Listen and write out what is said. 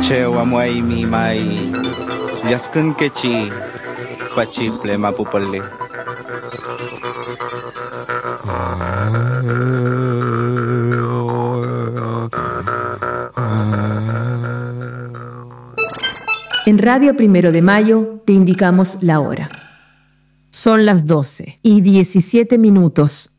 Che wamuay mi may yaskun kechi pachiple mapupali. En Radio 1 de Mayo te indicamos la hora. Son las 12:17.